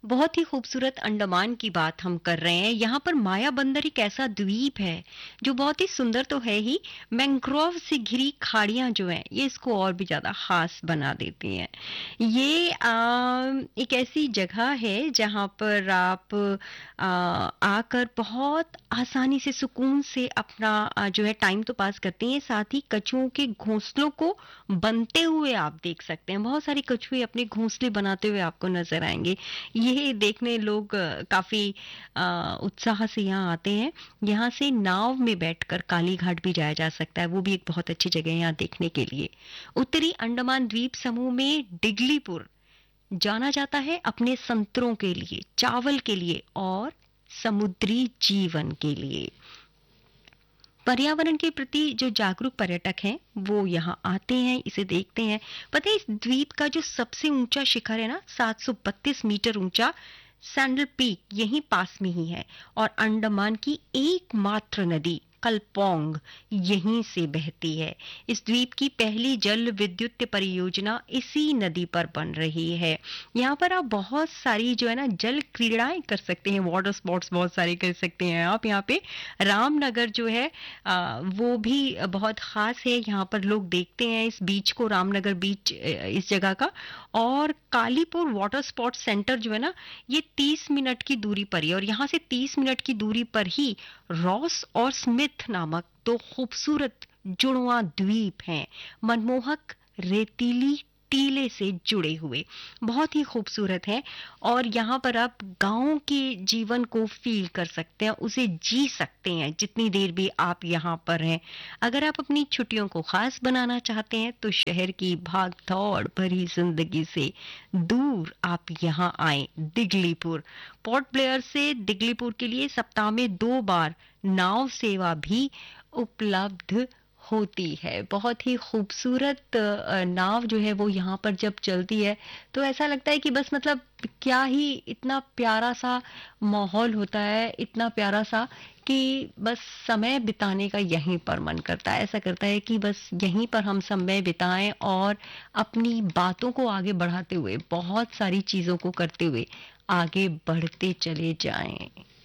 बहुत ही खूबसूरत अंडमान की बात हम कर रहे हैं। यहाँ पर मायाबंदर एक ऐसा द्वीप है जो बहुत ही सुंदर तो है ही, मैंग्रोव से घिरी खाड़ियाँ जो हैं ये इसको और भी ज़्यादा खास बना देती हैं। ये एक ऐसी जगह है जहाँ पर आप आकर बहुत आसानी से सुकून से अपना जो है टाइम तो पास करती हैं, साथ ही कछुओं के घोंसलों को बनते हुए आप देख सकते हैं। बहुत सारे कछुए अपने घोंसले बनाते हुए आपको नजर आएंगे। ये देखने लोग काफ़ी उत्साह से यहाँ आते हैं। यहाँ से नाव में बैठकर काली घाट भी जाया जा सकता है, वो भी एक बहुत अच्छी जगह है यहाँ देखने के लिए। उत्तरी अंडमान द्वीप समूह में डिगलीपुर जाना जाता है अपने संतरों के लिए, चावल के लिए और समुद्री जीवन के लिए। पर्यावरण के प्रति जो जागरूक पर्यटक हैं वो यहाँ आते हैं, इसे देखते हैं। पता है इस द्वीप का जो सबसे ऊंचा शिखर है ना, 732 मीटर ऊंचा सैंडल पीक यहीं पास में ही है। और अंडमान की एकमात्र नदी कलपोंग यहीं से बहती है। इस द्वीप की पहली जल विद्युत परियोजना इसी नदी पर बन रही है। यहाँ पर आप बहुत सारी जो है ना जल क्रीड़ाएं कर सकते हैं, वाटर स्पोर्ट्स बहुत सारे कर सकते हैं आप यहाँ पे। रामनगर जो है वो भी बहुत खास है। यहाँ पर लोग देखते हैं इस बीच को, रामनगर बीच इस जगह का। और कालीपुर वाटर स्पोर्ट्स सेंटर जो है ना, ये 30 मिनट की दूरी पर ही, और यहाँ से 30 मिनट की दूरी पर ही रॉस और स्मिथ नामक दो खूबसूरत जुड़वा द्वीप हैं, मनमोहक रेतीली टीले से जुड़े हुए, बहुत ही खूबसूरत है। और यहाँ पर आप गांव के जीवन को फील कर सकते हैं, उसे जी सकते हैं जितनी देर भी आप यहाँ पर हैं। अगर आप अपनी छुट्टियों को खास बनाना चाहते हैं तो शहर की भाग दौड़ भरी जिंदगी से दूर आप यहाँ आए दिगलीपुर। पोर्ट ब्लेयर से दिगलीपुर के लिए सप्ताह में 2 बार नाव सेवा भी उपलब्ध होती है। बहुत ही खूबसूरत नाव जो है वो यहाँ पर जब चलती है तो ऐसा लगता है कि बस मतलब क्या ही इतना प्यारा सा माहौल होता है, इतना प्यारा सा कि बस समय बिताने का यहीं पर मन करता है। ऐसा करता है कि बस यहीं पर हम समय बिताएं और अपनी बातों को आगे बढ़ाते हुए, बहुत सारी चीजों को करते हुए आगे बढ़ते चले जाएं।